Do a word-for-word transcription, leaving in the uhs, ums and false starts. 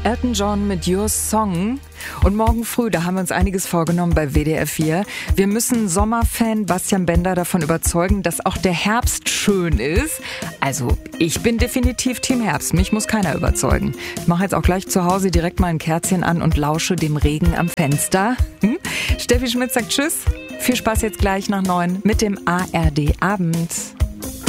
Elton John mit Your Song. Und morgen früh, da haben wir uns einiges vorgenommen bei W D R vier. Wir müssen Sommerfan Bastian Bender davon überzeugen, dass auch der Herbst schön ist. Also, ich bin definitiv Team Herbst. Mich muss keiner überzeugen. Ich mache jetzt auch gleich zu Hause direkt mal ein Kerzchen an und lausche dem Regen am Fenster. Hm? Steffi Schmidt sagt Tschüss. Viel Spaß jetzt gleich nach neun mit dem A R D Abend.